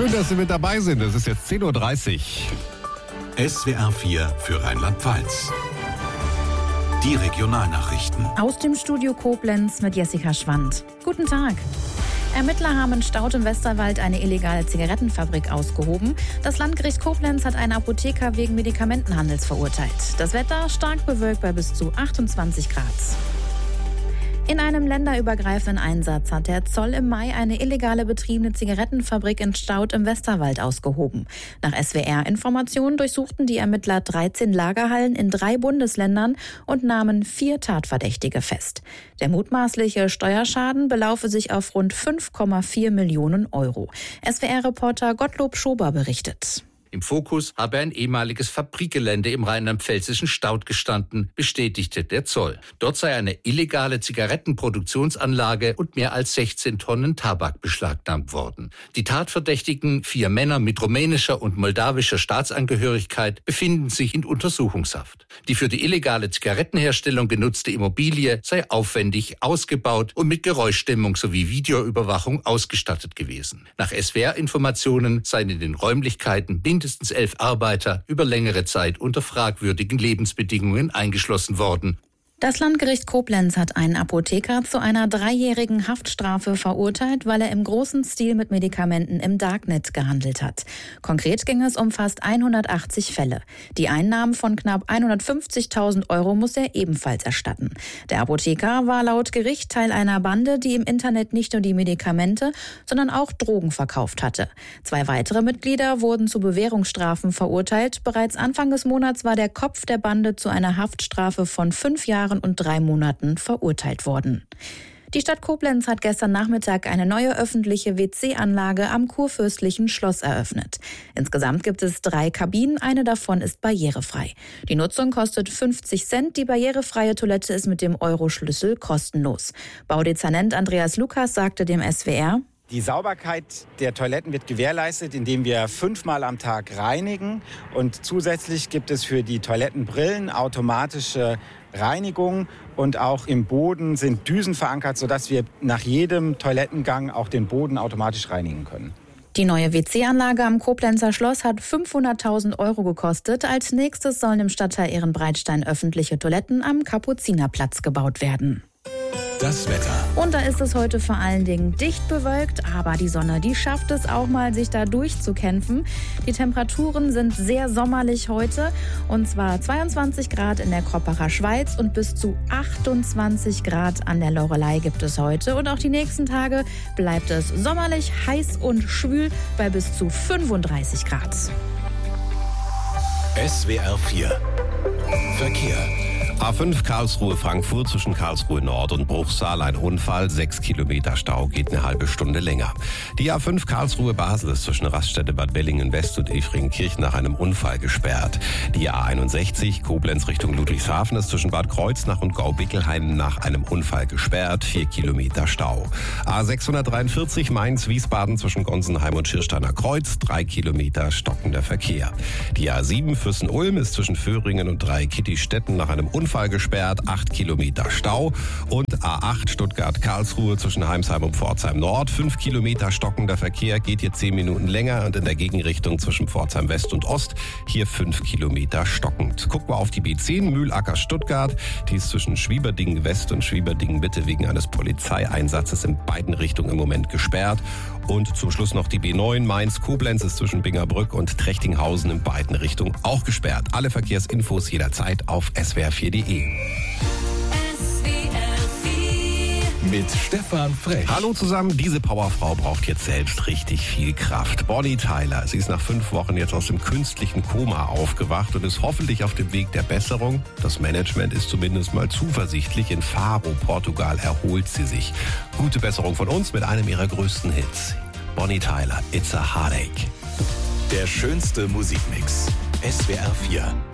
Schön, dass Sie mit dabei sind. Es ist jetzt 10:30 Uhr. SWR 4 für Rheinland-Pfalz. Die Regionalnachrichten. Aus dem Studio Koblenz mit Jessica Schwand. Guten Tag. Ermittler haben in Staudt im Westerwald eine illegale Zigarettenfabrik ausgehoben. Das Landgericht Koblenz hat einen Apotheker wegen Medikamentenhandels verurteilt. Das Wetter stark bewölkt bei bis zu 28 Grad. In einem länderübergreifenden Einsatz hat der Zoll im Mai eine illegale betriebene Zigarettenfabrik in Staudt im Westerwald ausgehoben. Nach SWR-Informationen durchsuchten die Ermittler 13 Lagerhallen in 3 Bundesländern und nahmen 4 Tatverdächtige fest. Der mutmaßliche Steuerschaden belaufe sich auf rund 5,4 Millionen Euro. SWR-Reporter Gottlob Schober berichtet. Im Fokus habe ein ehemaliges Fabrikgelände im rheinland-pfälzischen Staudt gestanden, bestätigte der Zoll. Dort sei eine illegale Zigarettenproduktionsanlage und mehr als 16 Tonnen Tabak beschlagnahmt worden. Die Tatverdächtigen, 4 Männer mit rumänischer und moldawischer Staatsangehörigkeit, befinden sich in Untersuchungshaft. Die für die illegale Zigarettenherstellung genutzte Immobilie sei aufwendig ausgebaut und mit Geräuschdämmung sowie Videoüberwachung ausgestattet gewesen. Nach SWR-Informationen seien in den Räumlichkeiten mindestens 11 Arbeiter über längere Zeit unter fragwürdigen Lebensbedingungen eingeschlossen worden. Das Landgericht Koblenz hat einen Apotheker zu einer 3-jährigen Haftstrafe verurteilt, weil er im großen Stil mit Medikamenten im Darknet gehandelt hat. Konkret ging es um fast 180 Fälle. Die Einnahmen von knapp 150.000 Euro muss er ebenfalls erstatten. Der Apotheker war laut Gericht Teil einer Bande, die im Internet nicht nur die Medikamente, sondern auch Drogen verkauft hatte. 2 weitere Mitglieder wurden zu Bewährungsstrafen verurteilt. Bereits Anfang des Monats war der Kopf der Bande zu einer Haftstrafe von 5 Jahren und 3 Monaten verurteilt worden. Die Stadt Koblenz hat gestern Nachmittag eine neue öffentliche WC-Anlage am Kurfürstlichen Schloss eröffnet. Insgesamt gibt es 3 Kabinen, eine davon ist barrierefrei. Die Nutzung kostet 50 Cent, die barrierefreie Toilette ist mit dem Euro-Schlüssel kostenlos. Baudezernent Andreas Lukas sagte dem SWR: Die Sauberkeit der Toiletten wird gewährleistet, indem wir 5-mal am Tag reinigen. Und zusätzlich gibt es für die Toilettenbrillen automatische Reinigung. Und auch im Boden sind Düsen verankert, sodass wir nach jedem Toilettengang auch den Boden automatisch reinigen können. Die neue WC-Anlage am Koblenzer Schloss hat 500.000 Euro gekostet. Als nächstes sollen im Stadtteil Ehrenbreitstein öffentliche Toiletten am Kapuzinerplatz gebaut werden. Das Wetter. Und da ist es heute vor allen Dingen dicht bewölkt, aber die Sonne, die schafft es auch mal, sich da durchzukämpfen. Die Temperaturen sind sehr sommerlich heute, und zwar 22 Grad in der Kroppacher Schweiz und bis zu 28 Grad an der Loreley gibt es heute. Und auch die nächsten Tage bleibt es sommerlich, heiß und schwül bei bis zu 35 Grad. SWR 4 Verkehr. A5 Karlsruhe-Frankfurt zwischen Karlsruhe Nord und Bruchsal ein Unfall, 6 Kilometer Stau, geht eine halbe Stunde länger. Die A5 Karlsruhe-Basel ist zwischen Raststätte Bad Bellingen-West und Efringkirchen nach einem Unfall gesperrt. Die A61 Koblenz Richtung Ludwigshafen ist zwischen Bad Kreuznach und Gaubickelheim nach einem Unfall gesperrt, 4 Kilometer Stau. A643 Mainz-Wiesbaden zwischen Gonsenheim und Schirsteiner Kreuz, 3 Kilometer stockender Verkehr. Die A7 Füssen-Ulm ist zwischen Föhringen und Dreikitti-Städten nach einem Unfall gesperrt, 8 Kilometer Stau. Und A8 Stuttgart-Karlsruhe zwischen Heimsheim und Pforzheim Nord, 5 Kilometer stockender Verkehr, geht hier 10 Minuten länger, und in der Gegenrichtung zwischen Pforzheim West und Ost hier 5 Kilometer stockend. Gucken wir auf die B10 Mühlacker Stuttgart, die ist zwischen Schwieberdingen West und Schwieberdingen Mitte wegen eines Polizeieinsatzes in beiden Richtungen im Moment gesperrt. Und zum Schluss noch die B9 Mainz-Koblenz ist zwischen Bingerbrück und Trechtinghausen in beiden Richtungen auch gesperrt. Alle Verkehrsinfos jederzeit auf swr4.de. Mit Stefan Frech. Hallo zusammen, diese Powerfrau braucht jetzt selbst richtig viel Kraft. Bonnie Tyler, sie ist nach 5 Wochen jetzt aus dem künstlichen Koma aufgewacht und ist hoffentlich auf dem Weg der Besserung. Das Management ist zumindest mal zuversichtlich. In Faro, Portugal, erholt sie sich. Gute Besserung von uns mit einem ihrer größten Hits. Bonnie Tyler, It's a Heartache. Der schönste Musikmix. SWR 4.